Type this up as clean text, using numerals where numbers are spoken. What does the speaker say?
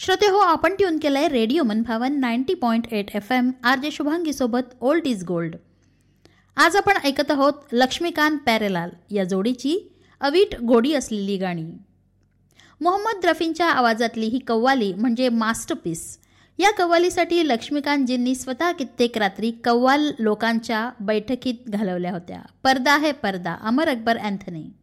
श्रोते हो, आपण ट्यून केलंय रेडिओ मनभावन 90.8 FM आरजे शुभांगी सोबत ओल्ड इज गोल्ड. आज आपण ऐकत आहोत लक्ष्मीकांत प्यारेलाल या जोडीची अवीट गोडी असलेली गाणी. मोहम्मद रफींच्या आवाजातली ही कव्वाली म्हणजे मास्टरपीस. या कव्वालीसाठी लक्ष्मीकांतजींनी स्वतः कित्येक रात्री कव्वाल लोकांच्या बैठकीत घालवल्या होत्या. पर्दा है पर्दा, अमर अकबर अँथनी.